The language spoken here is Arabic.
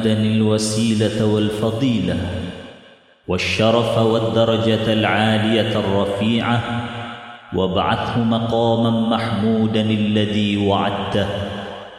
الوسيلة والفضيلة والشرف والدرجة العالية الرفيعة، وابعثه مقاما محمودا الذي وعدته.